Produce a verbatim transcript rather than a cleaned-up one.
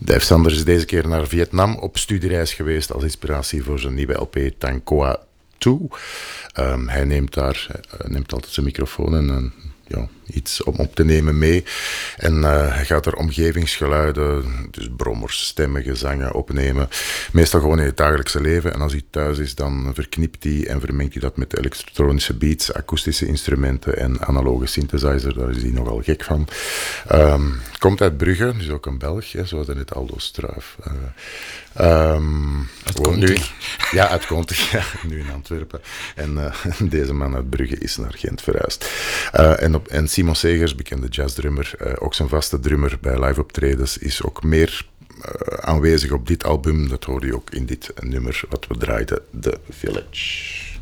Dave Sanders is deze keer naar Vietnam op studiereis geweest als inspiratie voor zijn nieuwe L P Tankoa twee. Um, hij neemt daar uh, neemt altijd zijn microfoon en uh, ja, iets om op te nemen mee. En uh, hij gaat er omgevingsgeluiden, dus brommers, stemmen, gezangen opnemen. Meestal gewoon in het dagelijkse leven. En als hij thuis is, dan verknipt hij en vermengt hij dat met elektronische beats, akoestische instrumenten en analoge synthesizer. Daar is hij nogal gek van. Um, komt uit Brugge, dus ook een Belg, hè, zoals net Aldo Struif. Uh, um, uit nu, ja, uit Contig, ja, nu in Antwerpen. En uh, deze man uit Brugge is naar Gent verhuisd. Uh, en, op, en Simon Segers, bekende jazzdrummer, uh, ook zijn vaste drummer bij live optredens, is ook meer uh, aanwezig op dit album. Dat hoor je ook in dit nummer wat we draaiden, The Village.